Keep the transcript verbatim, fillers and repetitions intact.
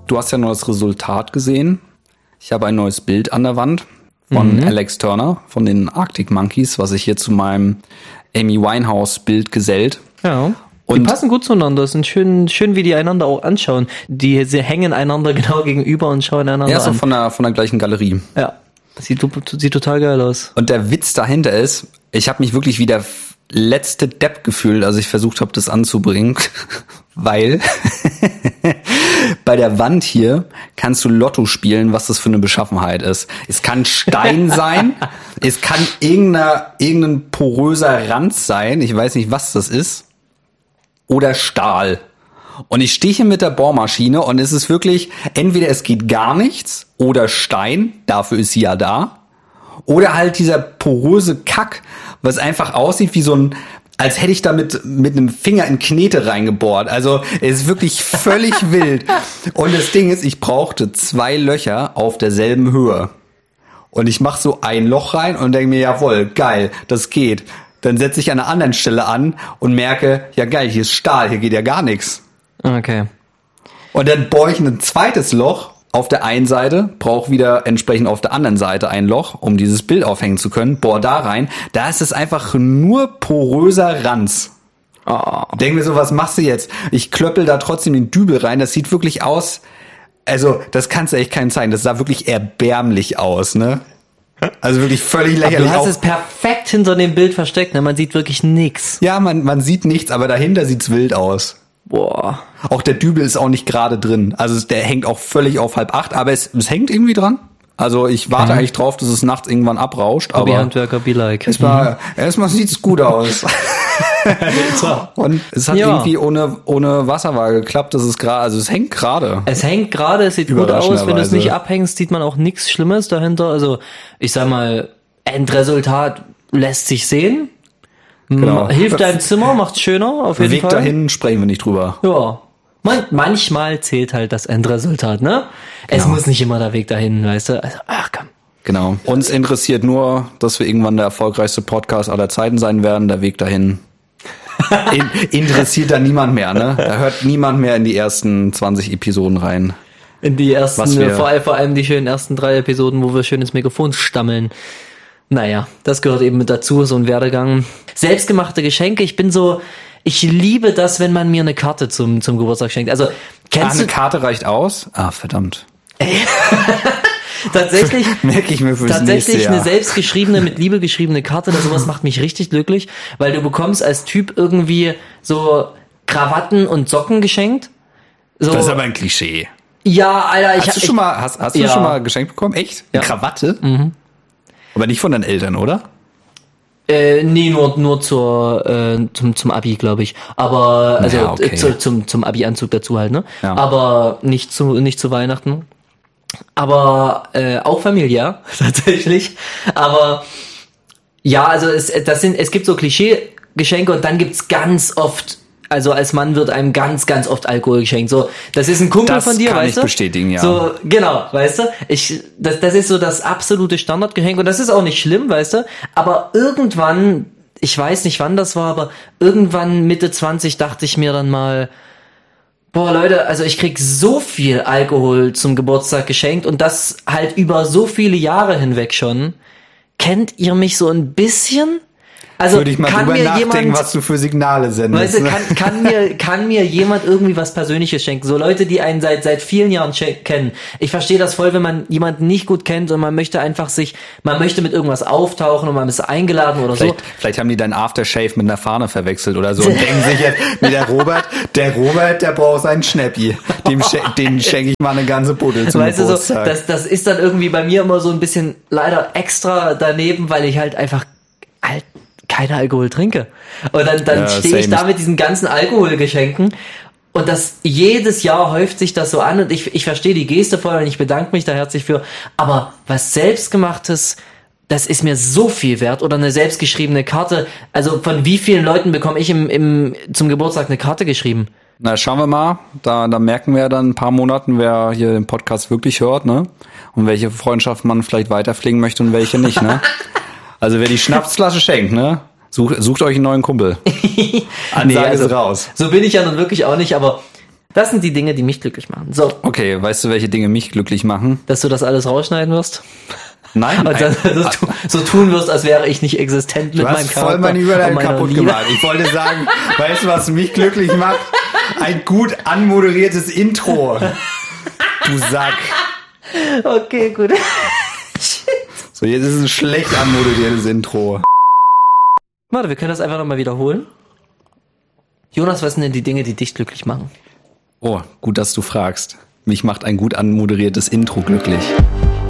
du hast ja nur das Resultat gesehen. Ich habe ein neues Bild an der Wand von mhm. Alex Turner, von den Arctic Monkeys, was sich hier zu meinem Amy Winehouse-Bild gesellt. Ja. Und die passen gut zueinander. Es sind schön, schön, wie die einander auch anschauen. Die sie hängen einander genau gegenüber und schauen einander ja, so an. von der, von der gleichen Galerie. Ja, das sieht, sieht total geil aus. Und der Witz dahinter ist, ich habe mich wirklich wie der letzte Depp gefühlt, als ich versucht habe, das anzubringen. Weil bei der Wand hier kannst du Lotto spielen, was das für eine Beschaffenheit ist. Es kann Stein sein, es kann irgendeiner, irgendein poröser Ranz sein, ich weiß nicht, was das ist. Oder Stahl. Und ich stehe hier mit der Bohrmaschine und es ist wirklich, entweder es geht gar nichts oder Stein, dafür ist sie ja da. Oder halt dieser poröse Kack, was einfach aussieht wie so ein, als hätte ich da mit, mit einem Finger in Knete reingebohrt. Also es ist wirklich völlig wild. Und das Ding ist, ich brauchte zwei Löcher auf derselben Höhe. Und ich mache so ein Loch rein und denke mir, jawohl, geil, das geht. Dann setze ich an einer anderen Stelle an und merke, ja geil, hier ist Stahl, hier geht ja gar nichts. Okay. Und dann bohre ich ein zweites Loch auf der einen Seite, brauche wieder entsprechend auf der anderen Seite ein Loch, um dieses Bild aufhängen zu können, bohre da rein. Da ist es einfach nur poröser Ranz. Oh. Denk mir so, was machst du jetzt? Ich klöppel da trotzdem den Dübel rein, das sieht wirklich aus, also das kannst du echt keinen zeigen, das sah wirklich erbärmlich aus, ne? Also wirklich völlig lächerlich. Aber du hast es perfekt hinter dem Bild versteckt, ne? Man sieht wirklich nichts. Ja, man, man sieht nichts, aber dahinter sieht's wild aus. Boah. Auch der Dübel ist auch nicht gerade drin. Also der hängt auch völlig auf halb acht, aber es, es hängt irgendwie dran. Also ich warte mhm. eigentlich drauf, dass es nachts irgendwann abrauscht. Aber Hobbyhandwerker be like. Erstmal, mhm. erstmal sieht's gut aus. Und es hat ja. irgendwie ohne ohne Wasserwaage geklappt. Das ist gerade, also es hängt gerade. Es hängt gerade, es sieht gut aus. Wenn du es nicht abhängst, sieht man auch nichts Schlimmes dahinter. Also ich sag mal, Endresultat lässt sich sehen. Genau. Hilft deinem Zimmer, macht's schöner, auf jeden Weg Fall. Weg dahin sprechen wir nicht drüber. Ja. Man, manchmal zählt halt das Endresultat, ne? Es genau. muss nicht immer der Weg dahin, weißt du? Also, ach komm. Genau. Uns interessiert nur, dass wir irgendwann der erfolgreichste Podcast aller Zeiten sein werden. Der Weg dahin in, interessiert da niemand mehr, ne? Da hört niemand mehr in die ersten zwanzig Episoden rein. In die ersten, vor, vor allem die schönen ersten drei Episoden, wo wir schön ins Mikrofon stammeln. Naja, das gehört eben mit dazu, so ein Werdegang. Selbstgemachte Geschenke, ich bin so, ich liebe das, wenn man mir eine Karte zum, zum Geburtstag schenkt. Also, kennst ah, eine du... Karte reicht aus? Ah, verdammt. Tatsächlich, merke ich mir fürs tatsächlich nächste eine Jahr. selbstgeschriebene, mit Liebe geschriebene Karte, das sowas macht mich richtig glücklich, weil du bekommst als Typ irgendwie so Krawatten und Socken geschenkt. So, das ist aber ein Klischee. Ja, Alter, ich hast du schon mal, hast, hast ja. du schon mal geschenkt bekommen? Echt? Ja. Eine Krawatte? Mhm. Aber nicht von deinen Eltern, oder? Äh, nee, nur nur zur äh, zum zum Abi, glaube ich. Aber also ja, okay. äh, zu, zum zum Abi-Anzug dazu halt, ne? Ja. Aber nicht zu nicht zu Weihnachten. Aber äh, auch familiär tatsächlich. Aber ja, also es das sind es gibt so Klischee-Geschenke und dann gibt's ganz oft, also als Mann wird einem ganz, ganz oft Alkohol geschenkt. So, das ist ein Kumpel das von dir, weißt du? Das kann ich bestätigen, ja. So, genau, weißt du? Ich, das, das ist so das absolute Standardgeschenk und das ist auch nicht schlimm, weißt du? Aber irgendwann, ich weiß nicht wann das war, aber irgendwann Mitte zwanzig dachte ich mir dann mal, boah Leute, also ich krieg so viel Alkohol zum Geburtstag geschenkt und das halt über so viele Jahre hinweg schon. Kennt ihr mich so ein bisschen? Also würde ich mal kann drüber mir nachdenken, jemand, was du für Signale sendest. Weißt du, kann, kann mir kann mir jemand irgendwie was Persönliches schenken? So Leute, die einen seit seit vielen Jahren kennen. Ich verstehe das voll, wenn man jemanden nicht gut kennt und man möchte einfach sich, man möchte mit irgendwas auftauchen und man ist eingeladen oder vielleicht, so. Vielleicht haben die deinen Aftershave mit einer Fahne verwechselt oder so und denken sich jetzt, nee, der Robert, der Robert, der braucht seinen Schnäppi. Dem, dem schenke ich mal eine ganze Buddel zum weißt Geburtstag. Du, so, das, das ist dann irgendwie bei mir immer so ein bisschen leider extra daneben, weil ich halt einfach halt keinen Alkohol trinke. Und dann, dann ja, stehe ich da mit diesen ganzen Alkoholgeschenken und das jedes Jahr häuft sich das so an und ich, ich verstehe die Geste voll und ich bedanke mich da herzlich für, aber was Selbstgemachtes, das ist mir so viel wert oder eine selbstgeschriebene Karte, also von wie vielen Leuten bekomme ich im, im, zum Geburtstag eine Karte geschrieben? Na, schauen wir mal, da, da merken wir dann ein paar Monaten, wer hier den Podcast wirklich hört, ne? Und welche Freundschaft man vielleicht weiterpflegen möchte und welche nicht, ne? Also wer die Schnapsflasche schenkt, ne? Sucht, sucht euch einen neuen Kumpel. Ansage nee, also, ist raus. So bin ich ja nun wirklich auch nicht, aber Das sind die Dinge, die mich glücklich machen. So. Okay, weißt du, welche Dinge mich glücklich machen? Dass du das alles rausschneiden wirst? Nein. Und dann so, tu, so tun wirst, als wäre ich nicht existent mit du meinem hast Charakter. voll meine Überleitung kaputt Liebe. gemacht. Ich wollte sagen, weißt du, was mich glücklich macht? Ein gut anmoderiertes Intro. Du Sack. Okay, gut. So, jetzt ist es ein schlecht anmoderiertes Intro. Warte, wir können das einfach nochmal wiederholen. Jonas, was sind denn die Dinge, die dich glücklich machen? Oh, gut, dass du fragst. Mich macht ein gut anmoderiertes Intro glücklich.